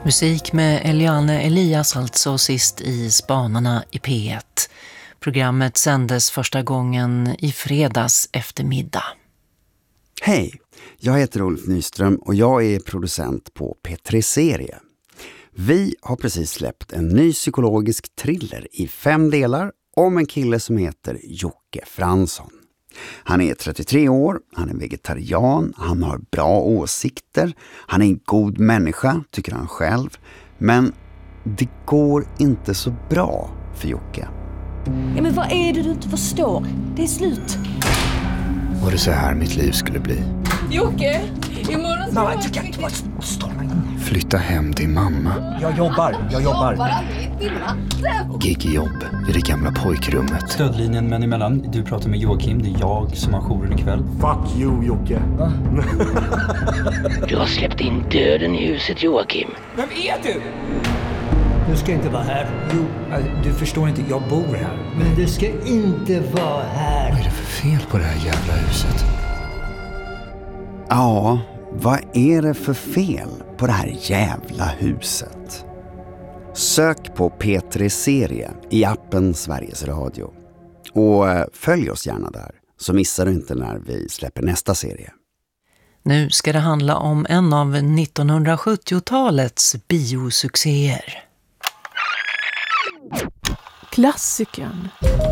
Musik med Eliane Elias alltså sist i Spanarna i P1. Programmet sändes första gången i fredags eftermiddag. Hej, jag heter Ulf Nyström och jag är producent på P3 Serie. Vi har precis släppt en ny psykologisk thriller i 5 delar om en kille som heter Jocke Fransson. Han är 33 år, han är vegetarian, han har bra åsikter, han är en god människa, tycker han själv. Men det går inte så bra för Jocke. Ja, men vad är det du inte förstår? Det är slut. Var det så här mitt liv skulle bli? Jocke, imorgon så... Mamma, jag tycker inte vad står mig. Flytta hem till mamma. Jag jobbar. Gigjobb i det gamla pojkrummet. Stödlinjen men emellan. Du pratar med Joakim, det är jag som har jouren ikväll. Fuck you, Jocke. Du har släppt in döden i huset, Joakim. Vem är du? Du ska inte vara här. Jo, du förstår inte, jag bor här. Men du ska inte vara här. Vad är det för fel på det här jävla huset? Ja, vad är det för fel på det här jävla huset? Sök på P3 Serie i appen Sveriges Radio. Och följ oss gärna där, så missar du inte när vi släpper nästa serie. Nu ska det handla om en av 1970-talets biosuccéer. Klassikern.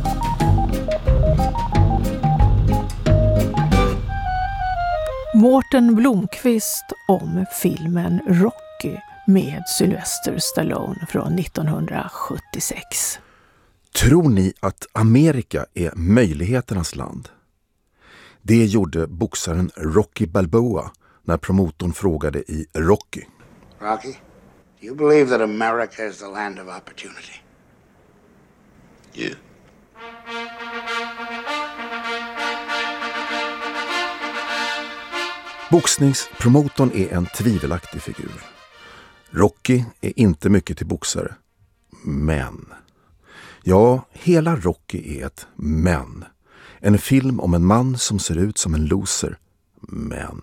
Mårten Blomqvist om filmen Rocky med Sylvester Stallone från 1976. Tror ni att Amerika är möjligheternas land? Det gjorde boxaren Rocky Balboa när promotorn frågade i Rocky. Rocky, do you believe that America is the land of opportunity? Yeah. Boxningspromotorn är en tvivelaktig figur. Rocky är inte mycket till boxare. Men. Ja, hela Rocky är ett men. En film om en man som ser ut som en loser. Men.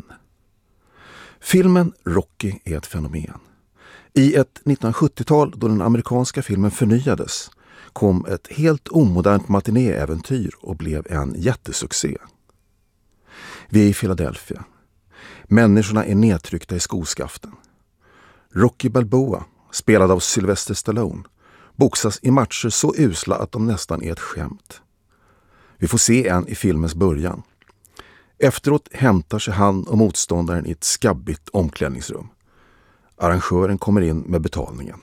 Filmen Rocky är ett fenomen. I ett 1970-tal då den amerikanska filmen förnyades kom ett helt omodernt matinéäventyr och blev en jättesuccé. Vi är i Philadelphia. Människorna är nedtryckta i skoskaften. Rocky Balboa, spelad av Sylvester Stallone, boxas i matcher så usla att de nästan är ett skämt. Vi får se en i filmens början. Efteråt hämtar sig han och motståndaren i ett skabbigt omklädningsrum. Arrangören kommer in med betalningen.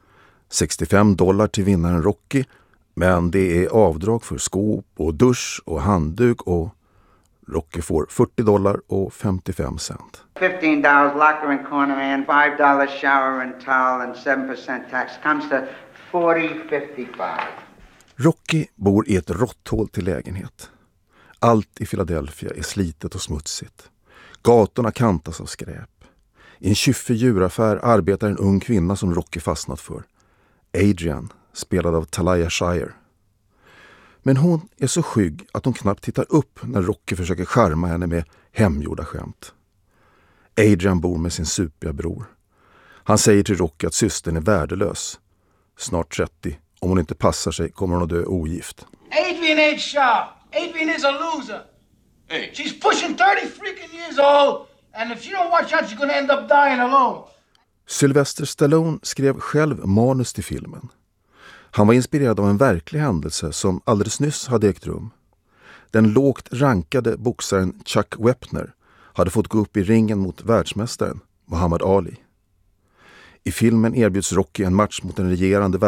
$65 till vinnaren Rocky, men det är avdrag för skåp och dusch och handduk och Rocky får $40 och 55 cent. $15 locker and corner man, $5 shower and towel and 7% tax comes to $40.55. Rocky bor i ett råtthål till lägenhet. Allt i Philadelphia är slitet och smutsigt. Gatorna kantas av skräp. I en kyffig djuraffär arbetar en ung kvinna som Rocky fastnat för. Adrian, spelad av Talia Shire. Men hon är så skygg att hon knappt tittar upp när Rocky försöker charma henne med hemgjorda skämt. Adrian bor med sin supiga bror. Han säger till Rocky att systern är värdelös. Snart 30. Om hon inte passar sig kommer hon att dö ogift. Adrian ain't sharp. Adrian is a loser. Hey. She's pushing 30 freaking years old, and if she don't watch out, she's gonna end up dying alone. Sylvester Stallone skrev själv manus till filmen. Han var inspirerad av en verklig händelse som alldeles nyss hade ägt rum. Den lågt rankade boxaren Chuck Wepner hade fått gå upp i ringen mot världsmästaren Muhammad Ali. I filmen erbjuds Rocky en match mot den regerande